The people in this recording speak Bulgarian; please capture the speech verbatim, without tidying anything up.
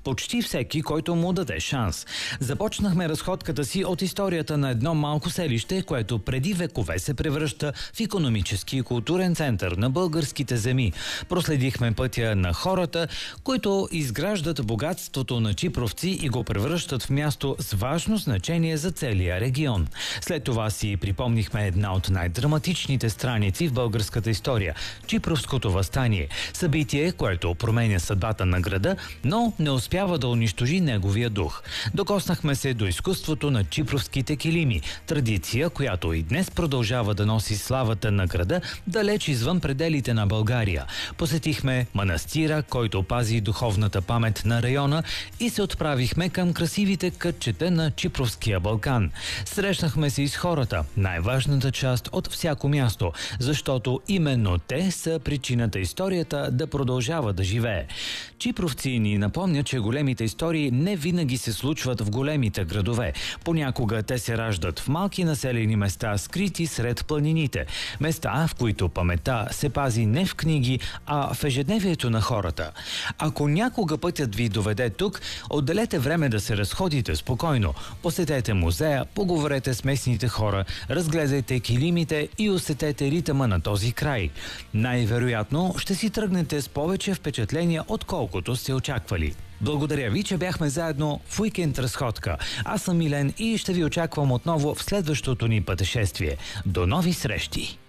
почти всеки, който му даде шанс. Започнахме разходката си от историята на едно малко селище, което преди векове се превръща в икономически и културен център на българските земи. Проследихме пътя на хората, които изграждат богатството на чипровци и го превръщат в място с важно значение за целия регион. След това си припомнихме една от най-драматичните страници в българската история – Чипровското въстание. Събитие, което променя съдбата на града, но не успява да унищожи неговия дух. Докоснахме се до изкуството на чипровските килими, традиция, която и днес продължава да носи славата на града далеч извън пределите на България. Посетихме манастира, който пази духовната памет на района, и се отправихме към красивите кътчета на Чипровския Балкан. Срещнахме се и с хората, най-важната част от всяко място, защото именно те са причината историята да продължава да живее. Чипровци ни напомнят, че големите истории не винаги се случват в големите градове. Понякога те се раждат в малки населени места, скрити сред планините. Места, в които паметта се пази не в книги, а в ежедневието на хората. Ако някога пътят ви доведе тук, отделете време да се разходите спокойно. Посетете музея, поговорете с местните хора, разгледайте килимите и усетете ритъма на този край. Най-вероятно ще си тръгнете с повече впечатления, отколкото сте очаквали. Благодаря ви, че бяхме заедно в Уикенд разходка. Аз съм Милен и ще ви очаквам отново в следващото ни пътешествие. До нови срещи!